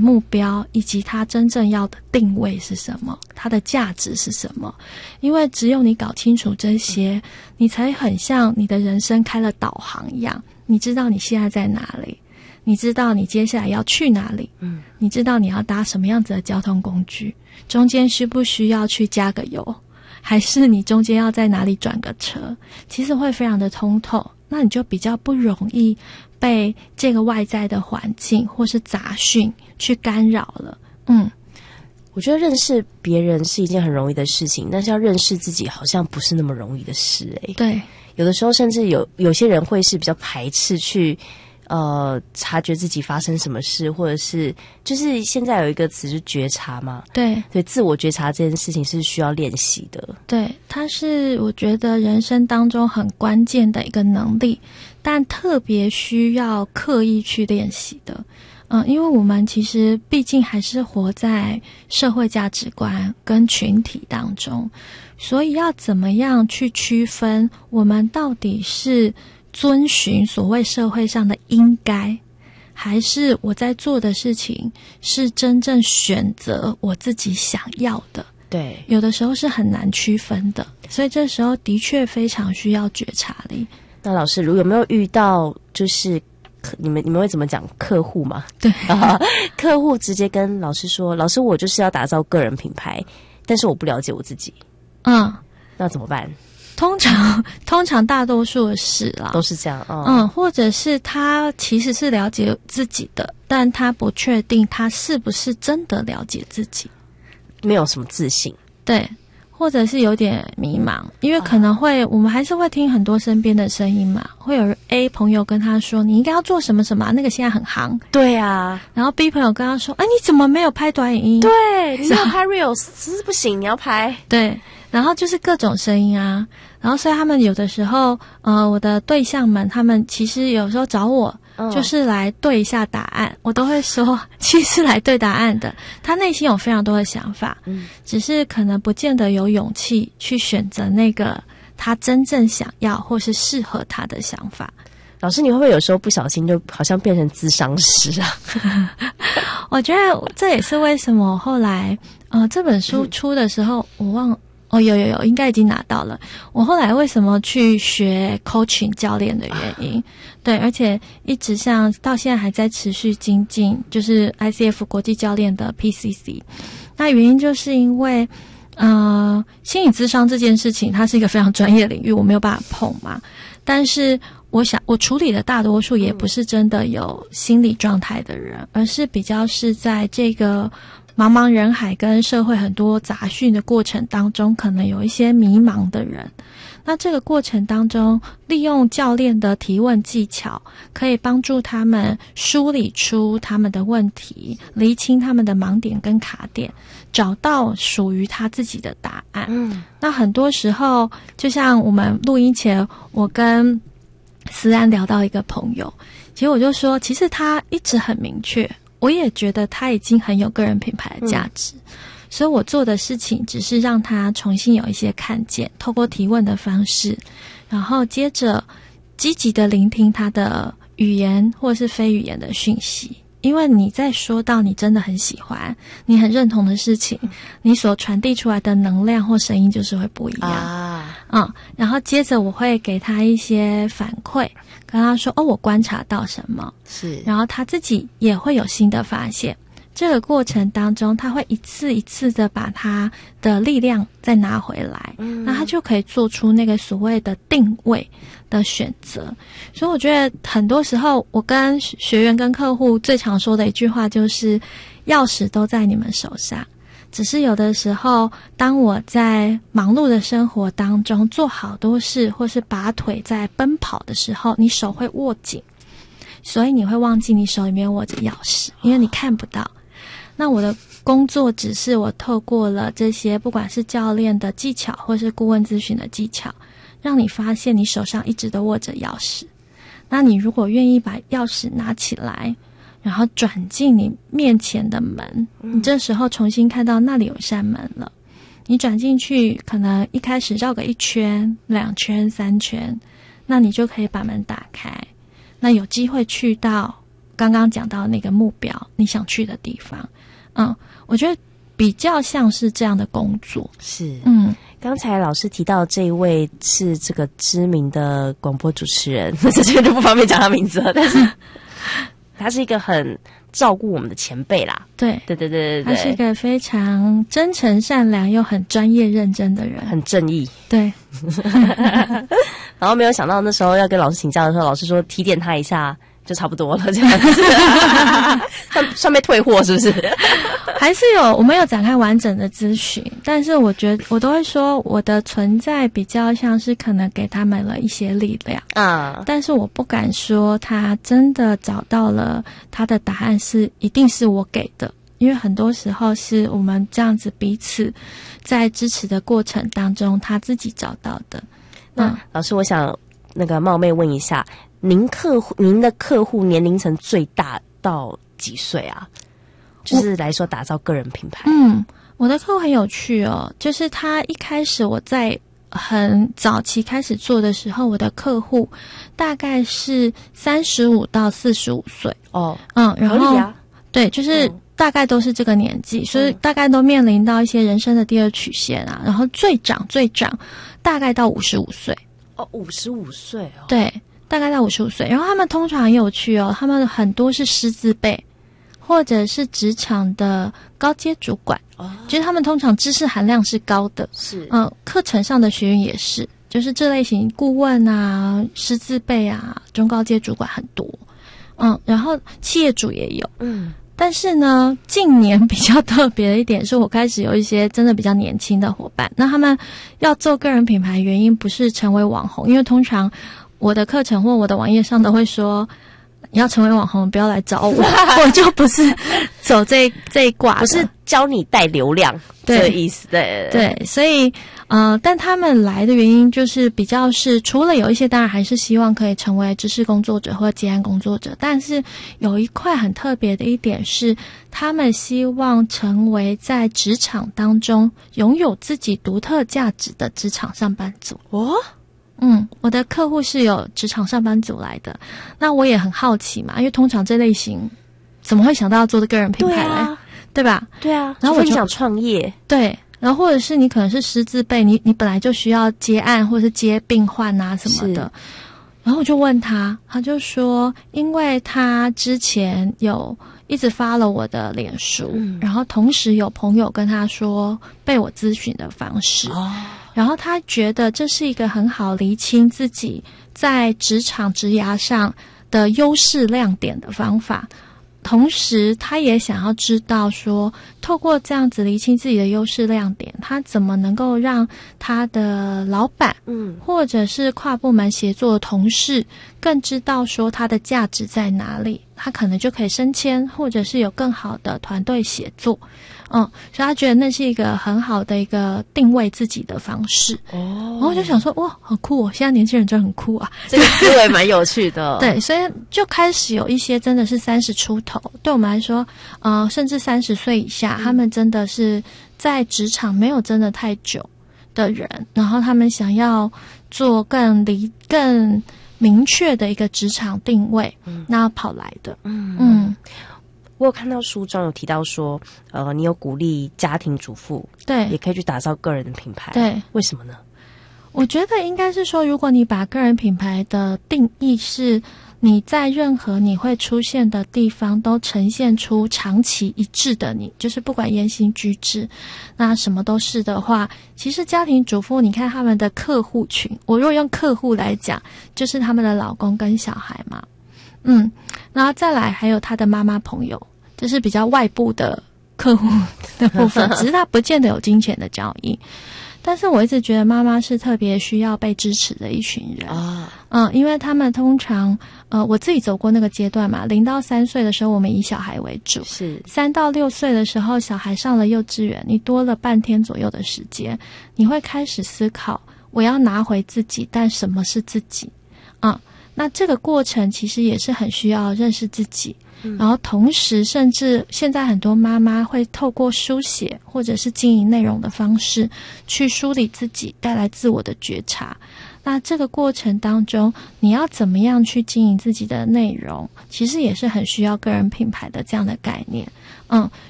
目标以及他真正要的定位是什么，他的价值是什么。因为只有你搞清楚这些，你才很像你的人生开了导航一样，你知道你现在在哪里，你知道你接下来要去哪里，你知道你要搭什么样子的交通工具，中间需不需要去加个油，还是你中间要在哪里转个车，其实会非常的通透。那你就比较不容易被这个外在的环境或是杂讯去干扰了。 我觉得认识别人是一件很容易的事情，但是要认识自己好像不是那么容易的事。 对， 有的时候甚至有些人会是比较排斥去察觉自己发生什么事，或者是就是现在有一个词是觉察嘛， 对， 所以自我觉察这件事情是需要练习的。 对，它是我觉得人生当中很关键的一个能力，但特别需要刻意去练习的。因为我们其实毕竟还是活在社会价值观跟群体当中，所以要怎么样去区分我们到底是遵循所谓社会上的应该，还是我在做的事情是真正选择我自己想要的。 对， 有的时候是很难区分的，所以这时候的确非常需要觉察力。 那老师有没有遇到就是你们会怎么讲客户吗？ 对， 客户直接跟老师说，老师我就是要打造个人品牌，但是我不了解我自己。那怎么办？ 通常大多数是啦， 都是这样。 或者是他其实是了解自己的，但他不确定他是不是真的了解自己， 没有什么自信。 对，或者是有点迷茫，因为可能会我们还是会听很多身边的声音嘛，会有 A 朋友跟他说你应该要做什么什么，那个现在很夯。 对啊， 然后 B 朋友跟他说你怎么没有拍短影音？ 对，你没有拍 reels 是不行，你要拍。 对，然后就是各种声音啊，然后所以他们有的时候我的对象们他们其实有时候找我就是来对一下答案，我都会说其实来对答案的，他内心有非常多的想法，只是可能不见得有勇气去选择那个他真正想要或是适合他的想法。 老师，你会不会有时候不小心就好像变成咨商师啊？ 我觉得这也是为什么我后来这本书出的时候我忘了有应该已经拿到了。我后来为什么去学 coaching 教练的原因，对，而且一直像到现在还在持续精进，就是 ICF 国际教练的 PCC。那原因就是因为心理咨商这件事情它是一个非常专业领域，我没有办法碰嘛。但是我处理的大多数也不是真的有心理状态的人，而是比较是在这个茫茫人海跟社会很多杂讯的过程当中，可能有一些迷茫的人。那这个过程当中，利用教练的提问技巧，可以帮助他们梳理出他们的问题，厘清他们的盲点跟卡点，找到属于他自己的答案。那很多时候，就像我们录音前，我跟思安聊到一个朋友，其实我就说，其实他一直很明确，我也觉得他已经很有个人品牌的价值，所以我做的事情只是让他重新有一些看见，透过提问的方式，然后接着积极的聆听他的语言或是非语言的讯息。因为你在说到你真的很喜欢，你很认同的事情，你所传递出来的能量或声音就是会不一样然后接着我会给他一些反馈，跟他说我观察到什么，是，然后他自己也会有新的发现。这个过程当中，他会一次一次的把他的力量再拿回来，那他就可以做出那个所谓的定位的选择。所以我觉得很多时候，我跟学员跟客户最常说的一句话就是，钥匙都在你们手上，只是有的时候，当我在忙碌的生活当中做好多事，或是拔腿在奔跑的时候，你手会握紧，所以你会忘记你手里面握着钥匙，因为你看不到。那我的工作只是我透过了这些不管是教练的技巧或是顾问咨询的技巧，让你发现你手上一直都握着钥匙。那你如果愿意把钥匙拿起来，然后转进你面前的门，你这时候重新看到那里有扇门了，你转进去可能一开始绕个1圈、2圈、3圈，那你就可以把门打开，那有机会去到刚刚讲到那个目标，你想去的地方。我觉得比较像是这样的工作。 是，刚才老师提到这一位是这个知名的广播主持人，这边就不方便讲他名字了，但是他是一个很照顾我们的前辈啦。 对，他是一个非常真诚善良又很专业认真的人， 很正义。 对。 然后没有想到那时候要跟老师请教的时候，老师说提点他一下就差不多了，这样子。算被退货是不是？ 还是我没有展开完整的咨询，但是我觉得我都会说我的存在比较像是可能给他们了一些力量但是我不敢说他真的找到了他的答案是一定是我给的，因为很多时候是我们这样子彼此在支持的过程当中他自己找到的。 那老师，我想那个冒昧问一下，您的客户年龄层最大到几岁啊？就是来说打造个人品牌。 我的客户很有趣哦，就是他一开始我在很早期开始做的时候，我的客户大概是35到45岁然后合理啊， 对，就是大概都是这个年纪，所以大概都面临到一些人生的第二曲线然后最长大概到55岁。 55岁哦。 对，大概到55岁。然后他们通常很有趣哦，他们很多是师字辈或者是职场的高阶主管就是他们通常知识含量是高的， 是课程上的学员也是，就是这类型顾问师字辈中高阶主管很多然后企业主也有但是呢，近年比较特别的一点是我开始有一些真的比较年轻的伙伴，那他们要做个人品牌原因不是成为网红，因为通常我的课程或我的网页上都会说你要成为网红不要来找我我就不是走这一挂的， 不是教你带流量这个意思。对， 所以但他们来的原因就是比较是除了有一些当然还是希望可以成为知识工作者或接案工作者，但是有一块很特别的一点是他们希望成为在职场当中拥有自己独特价值的职场上班族。我的客户是有职场上班族来的，那我也很好奇嘛，因为通常这类型怎么会想到要做的个人品牌呢？对吧？ 对啊， 然后我就想创业， 对，然后或者是你可能是师字辈，你本来就需要接案或是接病患什么的，然后我就问他就说，因为他之前有一直发了我的脸书然后同时有朋友跟他说被我咨询的方式然后他觉得这是一个很好厘清自己在职场职涯上的优势亮点的方法，同时他也想要知道说透过这样子厘清自己的优势亮点，他怎么能够让他的老板或者是跨部门协作的同事更知道说他的价值在哪里，他可能就可以升迁或者是有更好的团队协作所以他觉得那是一个很好的一个定位自己的方式然后我就想说哇好酷现在年轻人真的很酷这个思维蛮有趣的对，所以就开始有一些真的是30出头，对我们来说甚至30岁以下他们真的是在职场没有真的太久的人，然后他们想要做更明确的一个职场定位那跑来的我有看到书中有提到说你有鼓励家庭主妇对也可以去打造个人的品牌， 对， 为什么呢？ 我觉得应该是说如果你把个人品牌的定义是你在任何你会出现的地方都呈现出长期一致的你，就是不管言行举止那什么都是的话，其实家庭主妇你看他们的客户群，我如果用客户来讲就是他们的老公跟小孩嘛然后再来还有他的妈妈朋友，这是比较外部的客户的部分只是他不见得有金钱的交易，但是我一直觉得妈妈是特别需要被支持的一群人因为他们通常我自己走过那个阶段嘛，0到3岁的时候我们以小孩为主， 是 3到6岁的时候小孩上了幼稚园，你多了半天左右的时间，你会开始思考我要拿回自己，但什么是自己那这个过程其实也是很需要认识自己然后同时甚至现在很多妈妈会透过书写或者是经营内容的方式去梳理自己，带来自我的觉察， 那这个过程当中，你要怎么样去经营自己的内容，其实也是很需要个人品牌的这样的概念。